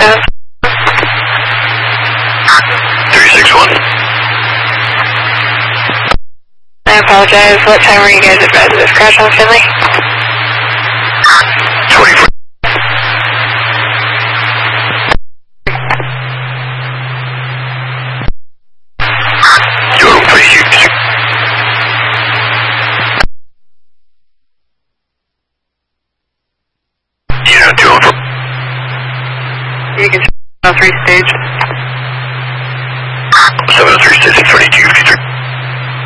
down. 361. I apologize. What time were you guys advised of this crash on Finley? 24. You're pretty. Yeah, 204. You can 703 stage. 703 stage 3253.